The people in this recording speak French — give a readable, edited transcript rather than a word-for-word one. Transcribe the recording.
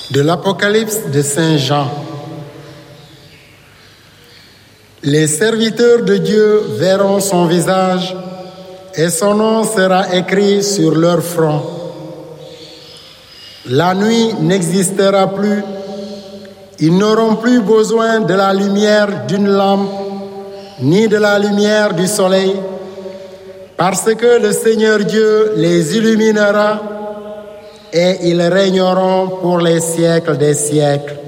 De l'Apocalypse de Saint Jean. Les serviteurs de Dieu verront son visage et son nom sera écrit sur leur front. La nuit n'existera plus. Ils n'auront plus besoin de la lumière d'une lampe, ni de la lumière du soleil, parce que le Seigneur Dieu les illuminera et ils régneront pour les siècles des siècles.